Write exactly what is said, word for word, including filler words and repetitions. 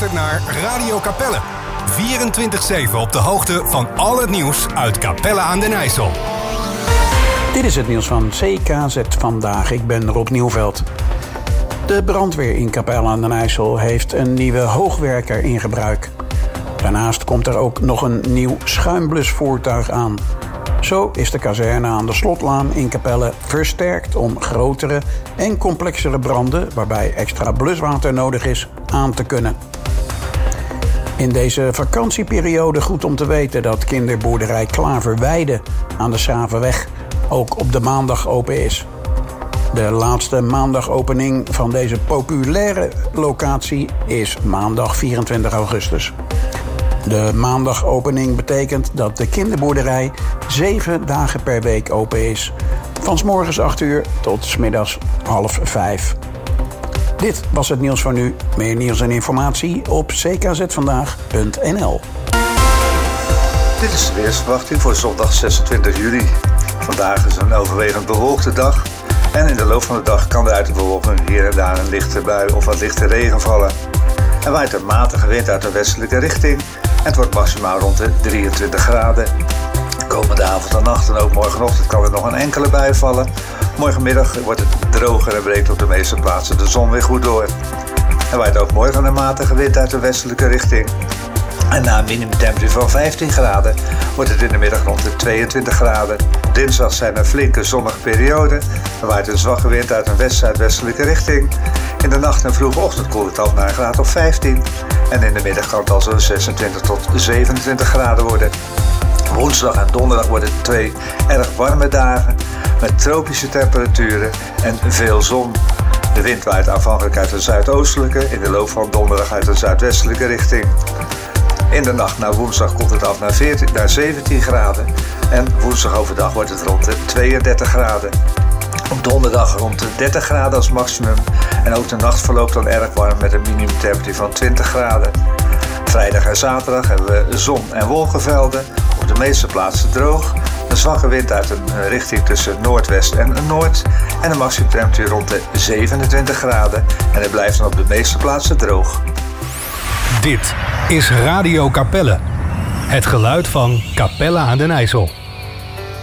luistert naar Radio Capelle. vierentwintig zeven op de hoogte van al het nieuws uit Capelle aan den IJssel. Dit is het nieuws van C K Z Vandaag. Ik ben Rob Nieuwveld. De brandweer in Capelle aan den IJssel heeft een nieuwe hoogwerker in gebruik. Daarnaast komt er ook nog een nieuw schuimblusvoertuig aan. Zo is de kazerne aan de Slotlaan in Capelle versterkt om grotere en complexere branden, waarbij extra bluswater nodig is, aan te kunnen. In deze vakantieperiode goed om te weten dat kinderboerderij Klaverweide aan de Schavenweg ook op de maandag open is. De laatste maandagopening van deze populaire locatie is maandag vierentwintig augustus. De maandagopening betekent dat de kinderboerderij zeven dagen per week open is. Van 's morgens acht uur tot 's middags half vijf. Dit was het nieuws van nu. Meer nieuws en informatie op c k z vandaag punt n l. Dit is de weersverwachting voor zondag zesentwintig juli. Vandaag is een overwegend bewolkte dag. En in de loop van de dag kan er uit de bewolking hier en daar een lichte bui of wat lichte regen vallen. Er waait een matige wind uit de westelijke richting. En het wordt maximaal rond de drieëntwintig graden. Komende avond en nacht en ook morgenochtend kan er nog een enkele bui vallen. Morgenmiddag wordt het droger en breekt op de meeste plaatsen de zon weer goed door. Er waait ook morgen een matige wind uit de westelijke richting. En na een minimumtemperatuur van vijftien graden wordt het in de middag rond de tweeëntwintig graden. Dinsdag zijn er flinke zonnige perioden. Er waait een zwakke wind uit een west-zuidwestelijke richting. In de nacht en vroege ochtend koelt het af naar een graad of vijftien. En in de middag kan het al zo'n zesentwintig tot zevenentwintig graden worden. Woensdag en donderdag worden het twee erg warme dagen met tropische temperaturen en veel zon. De wind waait aanvankelijk uit een zuidoostelijke, in de loop van donderdag uit een zuidwestelijke richting. In de nacht naar woensdag komt het af naar, veertien, naar zeventien graden en woensdag overdag wordt het rond de tweeëndertig graden. Op donderdag rond de dertig graden als maximum en ook de nacht verloopt dan erg warm met een minimumtemperatuur van twintig graden. Vrijdag en zaterdag hebben we zon- en wolkenvelden, op de meeste plaatsen droog. Een zwakke wind uit een richting tussen noordwest en noord en een maximumtemperatuur rond de zevenentwintig graden en het blijft dan op de meeste plaatsen droog. Dit is Radio Capelle. Het geluid van Capelle aan den IJssel.